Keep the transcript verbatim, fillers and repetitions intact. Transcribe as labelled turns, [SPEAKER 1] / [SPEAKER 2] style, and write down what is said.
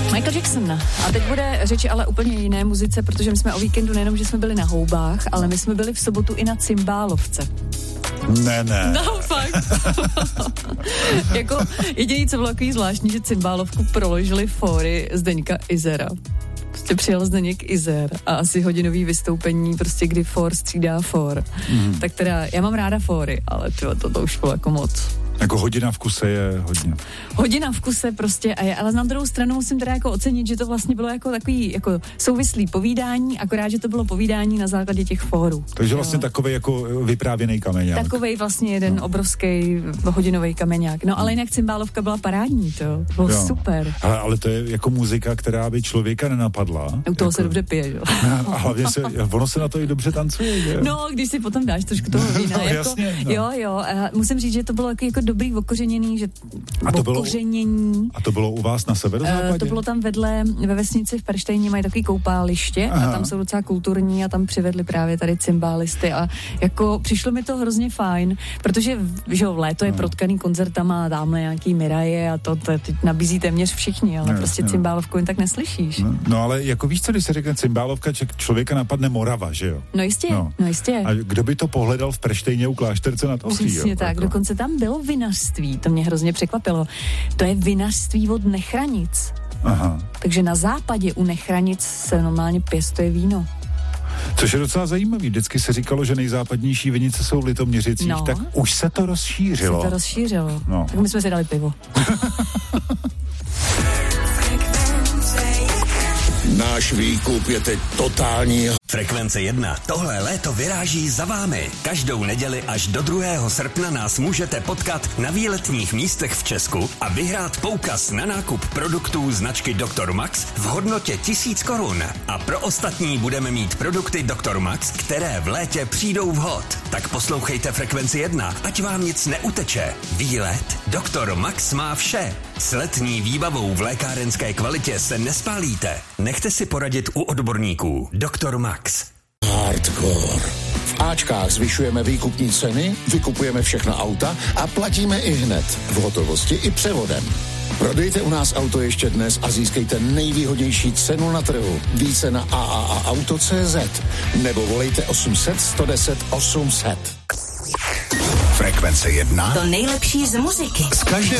[SPEAKER 1] Michael Jackson. A teď bude řeč ale úplně jiné muzice, protože my jsme o víkendu nejenom, že jsme byli na houbách, ale my jsme byli v sobotu i na cymbálovce.
[SPEAKER 2] Ne, ne.
[SPEAKER 1] No, fakt. Jako jediný, co bylo takový zvláštní, že cymbálovku proložili fóry Zdeňka Izera. Prostě přijel Zdeněk Izer a asi hodinový vystoupení, prostě kdy for střídá for. Mm. Tak teda, já mám ráda fóry, ale tyjo, to, to už bylo jako moc.
[SPEAKER 2] Jako hodina v kuse je hodně.
[SPEAKER 1] Hodina v kuse prostě, a je, ale na druhou stranu musím teda jako ocenit, že to vlastně bylo jako takový jako souvislý povídání, akorát, že to bylo povídání na základě těch fórů.
[SPEAKER 2] Takže vlastně takovej jako vyprávěný kameňák.
[SPEAKER 1] Takovej vlastně jeden no. obrovský hodinový kameňák. No ale jinak cymbálovka byla parádní, to bylo jo. super.
[SPEAKER 2] Ale, ale to je jako muzika, která by člověka nenapadla.
[SPEAKER 1] U toho
[SPEAKER 2] jako...
[SPEAKER 1] se dobře pije, jo.
[SPEAKER 2] A hlavně se, ono se na to i dobře tancuje, že?
[SPEAKER 1] No, když si potom dáš trošku toho vína.
[SPEAKER 2] No,
[SPEAKER 1] jako,
[SPEAKER 2] jasně, no.
[SPEAKER 1] Jo, jo, a musím říct, že to bylo jako, jako dobrý okořeněný, že
[SPEAKER 2] a to bylo,
[SPEAKER 1] okořenění.
[SPEAKER 2] A to bylo u vás na severozápadě?
[SPEAKER 1] Uh, to bylo tam vedle, ve vesnici v Perštejně mají takový koupáliště. Aha. A tam jsou docela kulturní a tam přivedli právě tady cymbálisty a jako přišlo mi to hrozně fajn, protože že jo, léto je no. protkaný koncertama, dámhle nějaký miraje a to, to teď nabízí téměř všichni, ale no, prostě no. cymbálovku jen tak neslyšíš.
[SPEAKER 2] No, no ale jako víš co, když se řekne cymbálovka, člověka napadne Morava, že jo?
[SPEAKER 1] No jistě, no, no jistě.
[SPEAKER 2] A kdo by to pohledal v Perštejně u klášterce nad Ohří?
[SPEAKER 1] Přesně
[SPEAKER 2] jo,
[SPEAKER 1] tak,
[SPEAKER 2] jako.
[SPEAKER 1] Dokonce tam bylo vinařství, to mě hrozně překvapilo. To je vinařství od Nechranic.
[SPEAKER 2] Aha.
[SPEAKER 1] Takže na západě u Nechranic se normálně pěstuje víno.
[SPEAKER 2] Což je docela zajímavý. Vždycky se říkalo, že nejzápadnější vinice jsou v Litoměřicích, no. Tak už se to rozšířilo.
[SPEAKER 1] Se to rozšířilo.
[SPEAKER 2] No.
[SPEAKER 1] Tak my jsme si dali pivo.
[SPEAKER 3] Náš výkup je teď totální.
[SPEAKER 4] Frekvence jedna. Tohle léto vyráží za vámi. Každou neděli až do druhého srpna nás můžete potkat na výletních místech v Česku a vyhrát poukaz na nákup produktů značky doktor Max v hodnotě tisíc korun. A pro ostatní budeme mít produkty doktor Max, které v létě přijdou vhod. Tak poslouchejte Frekvenci jedna, ať vám nic neuteče. Výlet doktor Max má vše. S letní výbavou v lékárenské kvalitě se nespálíte. Nechte si poradit u odborníků. doktor Max.
[SPEAKER 3] Hardcore. V Ačkách zvyšujeme výkupní ceny, vykupujeme všechna auta a platíme i hned. V hotovosti i převodem. Prodejte u nás auto ještě dnes a získejte nejvýhodnější cenu na trhu. Více na a a a auto tečka cé zet nebo volejte osm set, sto deset, osm set.
[SPEAKER 4] Frekvence jedna.
[SPEAKER 5] To nejlepší z muziky.
[SPEAKER 4] Z každé